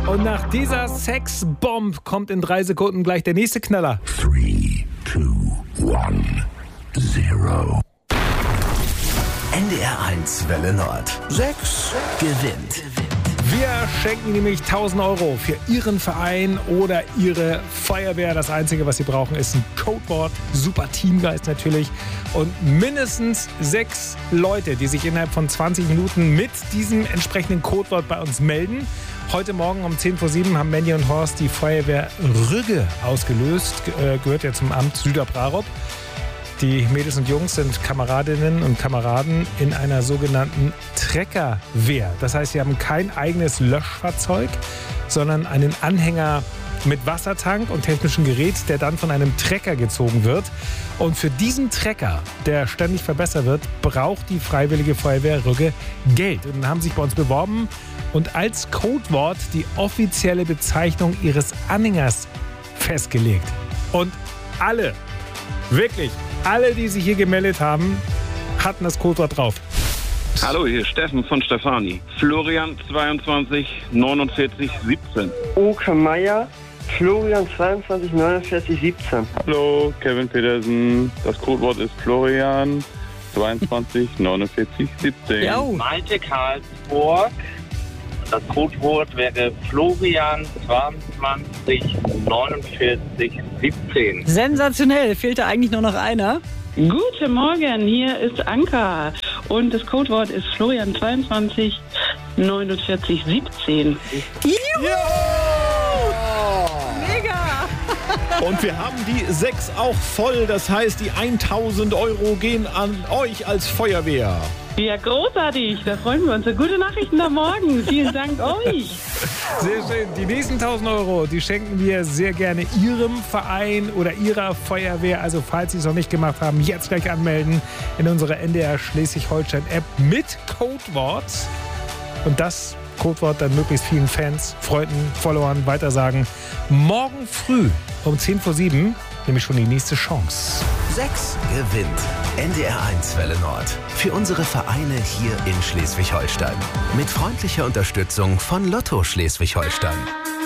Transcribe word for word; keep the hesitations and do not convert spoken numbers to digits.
Und nach dieser Sexbomb kommt in drei Sekunden gleich der nächste Knaller. Three, two, one, zero. N D R eins Welle Nord. Sechs gewinnt. Wir schenken nämlich tausend Euro für Ihren Verein oder Ihre Feuerwehr. Das Einzige, was Sie brauchen, ist ein Codewort. Super Teamgeist natürlich. Und mindestens sechs Leute, die sich innerhalb von zwanzig Minuten mit diesem entsprechenden Codewort bei uns melden. Heute Morgen um zehn vor sieben haben Mandy und Horst die Feuerwehr Rügge ausgelöst. Äh, gehört ja zum Amt Süderbrarup. Die Mädels und Jungs sind Kameradinnen und Kameraden in einer sogenannten Treckerwehr. Das heißt, sie haben kein eigenes Löschfahrzeug, sondern einen Anhänger mit Wassertank und technischem Gerät, der dann von einem Trecker gezogen wird. Und für diesen Trecker, der ständig verbessert wird, braucht die Freiwillige Feuerwehr Rügge Geld. Und dann haben sie sich bei uns beworben und als Codewort die offizielle Bezeichnung ihres Anhängers festgelegt. Und alle, wirklich alle, die sich hier gemeldet haben, hatten das Codewort drauf. Hallo, hier ist Steffen von Stefani. Florian zweiundzwanzig neunundvierzig siebzehn. Oke Meier, Florian zweiundzwanzig neunundvierzig siebzehn. Hallo, Kevin Petersen. Das Codewort ist Florian zweiundzwanzig neunundvierzig siebzehn. Ja. Malte Karlsburg. Das Codewort wäre Florian zweiundzwanzig neunundvierzig siebzehn. Sensationell, fehlte eigentlich nur noch einer. Guten Morgen, hier ist Anka und das Codewort ist Florian zweiundzwanzig neunundvierzig siebzehn. Juhu! Mega! Und wir haben die sechs auch voll, das heißt, die tausend Euro gehen an euch als Feuerwehr. Ja, großartig, da freuen wir uns. Gute Nachrichten am Morgen, vielen Dank euch. Sehr schön. Die nächsten tausend Euro, die schenken wir sehr gerne Ihrem Verein oder Ihrer Feuerwehr. Also falls Sie es noch nicht gemacht haben, jetzt gleich anmelden in unserer N D R Schleswig-Holstein-App mit Codewort. Und das Codewort dann möglichst vielen Fans, Freunden, Followern weitersagen. Morgen früh um zehn vor sieben nämlich schon die nächste Chance. Sechs gewinnt. N D R eins Welle Nord. Für unsere Vereine hier in Schleswig-Holstein. Mit freundlicher Unterstützung von Lotto Schleswig-Holstein.